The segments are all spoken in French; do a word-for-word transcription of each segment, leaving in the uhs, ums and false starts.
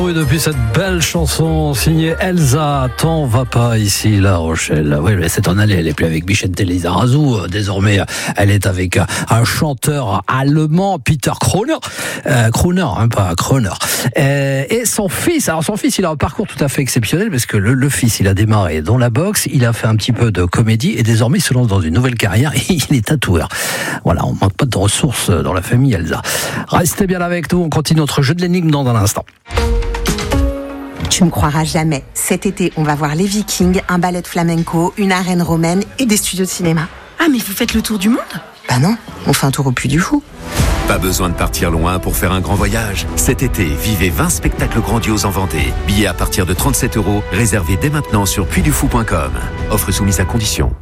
Oui, depuis cette belle chanson signée Elsa, t'en va pas ici, La Rochelle. Oui, mais c'est en allée, elle est plus avec Vicente Lizarazu. Désormais, elle est avec un chanteur allemand, Peter Kroner. Euh, Kroner, hein, pas Kroner. Euh, et son fils, alors son fils, il a un parcours tout à fait exceptionnel parce que le, le fils, il a démarré dans la boxe, il a fait un petit peu de comédie et désormais, il se lance dans une nouvelle carrière et il est tatoueur. Voilà, on manque pas de ressources dans la famille Elsa. Restez bien avec nous, on continue notre jeu de l'énigme dans un instant. Tu me croiras jamais. Cet été, on va voir les Vikings, un ballet de flamenco, une arène romaine et des studios de cinéma. Ah, mais vous faites le tour du monde ? Bah non, on fait un tour au Puy du Fou. Pas besoin de partir loin pour faire un grand voyage. Cet été, vivez vingt spectacles grandioses en Vendée. Billets à partir de trente-sept euros, réservés dès maintenant sur puy du fou point com. Offre soumise à condition.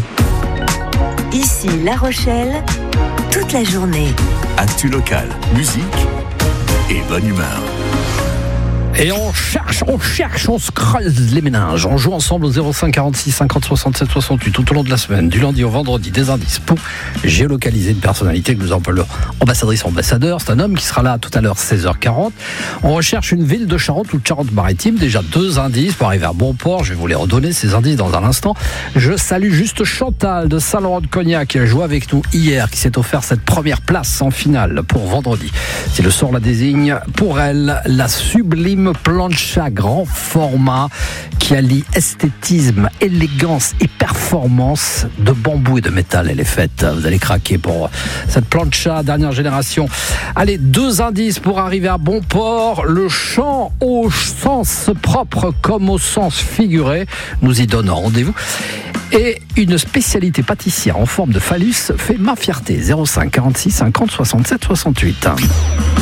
Ici La Rochelle, toute la journée. Actu local, musique et bonne humeur. Et on cherche, on cherche, on se creuse les méninges. On joue ensemble au zéro cinq quarante-six cinquante soixante-sept soixante-huit tout au long de la semaine, du lundi au vendredi, des indices pour géolocaliser une personnalité que nous appelons ambassadrice ambassadeur. C'est un homme qui sera là tout à l'heure seize heures quarante. On recherche une ville de Charente ou de Charente-Maritime. Déjà deux indices pour arriver à bon port. Je vais vous les redonner, ces indices, dans un instant. Je salue juste Chantal de Saint-Laurent-de-Cognac qui a joué avec nous hier, qui s'est offert cette première place en finale pour vendredi. Si le sort la désigne, pour elle, la sublime plancha grand format qui allie esthétisme, élégance et performance de bambou et de métal. Elle est faite, vous allez craquer pour cette plancha dernière génération. Allez, deux indices pour arriver à bon port. Le chant au sens propre comme au sens figuré nous y donne rendez-vous. Et une spécialité pâtissière en forme de phallus fait ma fierté. zéro cinq quarante-six cinquante soixante-sept soixante-huit.